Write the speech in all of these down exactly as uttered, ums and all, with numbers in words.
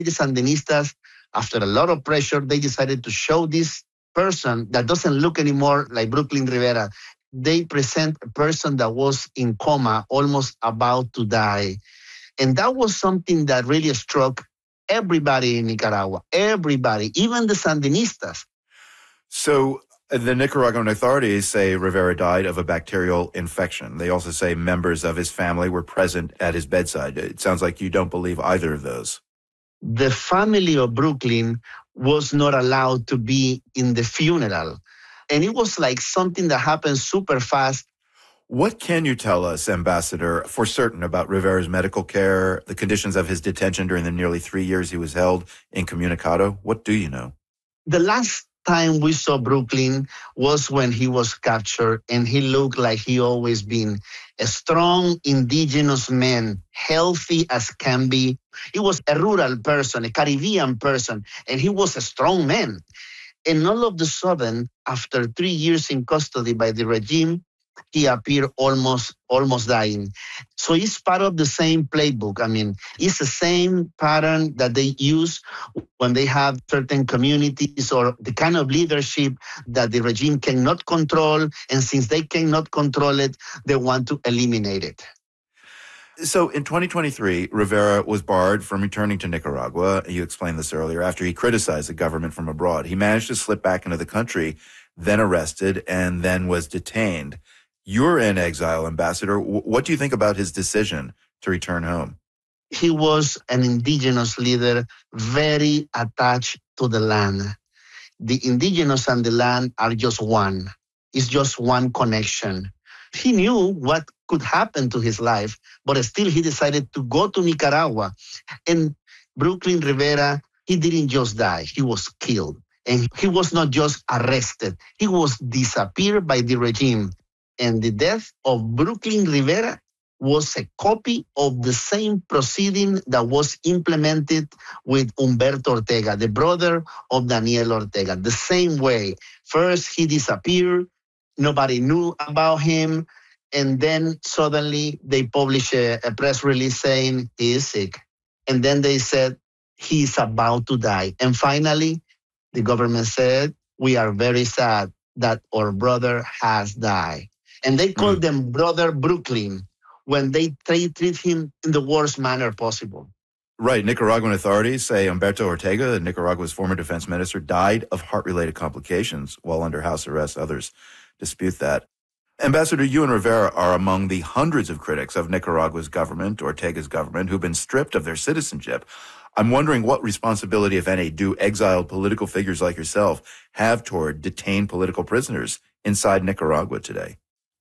The Sandinistas, after a lot of pressure, they decided to show this person that doesn't look anymore like Brooklyn Rivera. They present a person that was in coma, almost about to die. And that was something that really struck everybody in Nicaragua, everybody, even the Sandinistas. So the Nicaraguan authorities say Rivera died of a bacterial infection. They also say members of his family were present at his bedside. It sounds like you don't believe either of those. The family of Brooklyn was not allowed to be in the funeral. And it was like something that happened super fast. What can you tell us, Ambassador, for certain about Rivera's medical care, the conditions of his detention during the nearly three years he was held incommunicado? What do you know? The last time we saw Brooklyn was when he was captured, and he looked like he always been a strong indigenous man, healthy as can be. He was a rural person, a Caribbean person, and he was a strong man. And all of a sudden, after three years in custody by the regime, he appeared almost almost dying. So it's part of the same playbook. I mean, it's the same pattern that they use when they have certain communities or the kind of leadership that the regime cannot control. And since they cannot control it, they want to eliminate it. So in twenty twenty-three, Rivera was barred from returning to Nicaragua. You explained this earlier, after he criticized the government from abroad. He managed to slip back into the country, then arrested, and then was detained. You're in exile, Ambassador. What do you think about his decision to return home? He was an indigenous leader, very attached to the land. The indigenous and the land are just one. It's just one connection. He knew what could happen to his life, but still he decided to go to Nicaragua. And Brooklyn Rivera, he didn't just die, he was killed. And he was not just arrested, he was disappeared by the regime. And the death of Brooklyn Rivera was a copy of the same proceeding that was implemented with Humberto Ortega, the brother of Daniel Ortega. The same way. First, he disappeared. Nobody knew about him. And then suddenly they published a, a press release saying he is sick. And then they said he's about to die. And finally, the government said, we are very sad that our brother has died. And they called mm. them Brother Brooklyn when they treat him in the worst manner possible. Right. Nicaraguan authorities say Humberto Ortega, Nicaragua's former defense minister, died of heart-related complications while under house arrest. Others dispute that. Ambassador, you and Rivera are among the hundreds of critics of Nicaragua's government, Ortega's government, who've been stripped of their citizenship. I'm wondering what responsibility, if any, do exiled political figures like yourself have toward detained political prisoners inside Nicaragua today?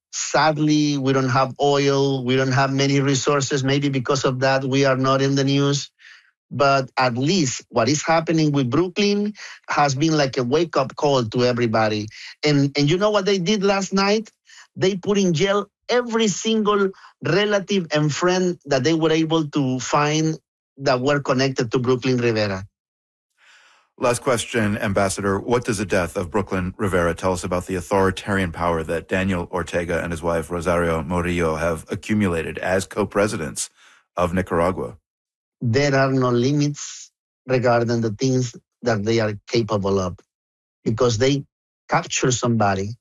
Sadly, we don't have oil. We don't have many resources. Maybe because of that, we are not in the news. But at least what is happening with Brooklyn has been like a wake-up call to everybody. And, and you know what they did last night? They put in jail every single relative and friend that they were able to find that were connected to Brooklyn Rivera. Last question, Ambassador. What does the death of Brooklyn Rivera tell us about the authoritarian power that Daniel Ortega and his wife, Rosario Murillo, have accumulated as co-presidents of Nicaragua? There are no limits regarding the things that they are capable of, because they capture somebody,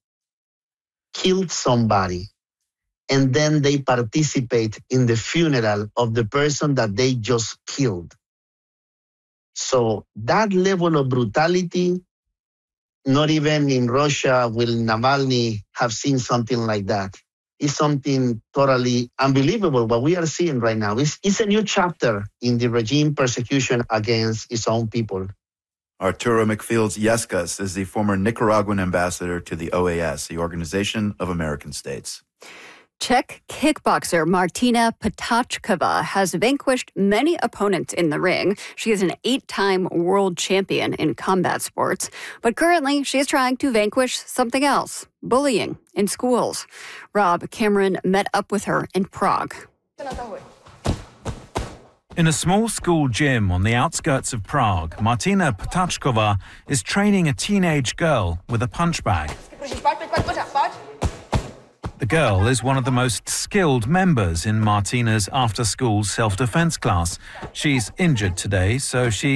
killed somebody, and then they participate in the funeral of the person that they just killed. So that level of brutality, not even in Russia will Navalny have seen something like that. It's something totally unbelievable what we are seeing right now. It's, it's a new chapter in the regime persecution against its own people. Arturo McFields Yescas is the former Nicaraguan ambassador to the O A S, the Organization of American States. Czech kickboxer Martina Potapčková has vanquished many opponents in the ring. She is an eight-time world champion in combat sports, but currently she is trying to vanquish something else, bullying in schools. Rob Cameron met up with her in Prague. In a small school gym on the outskirts of Prague, Martina Potapčková is training a teenage girl with a punch bag. The girl is one of the most skilled members in Martina's after-school self-defense class. She's injured today, so she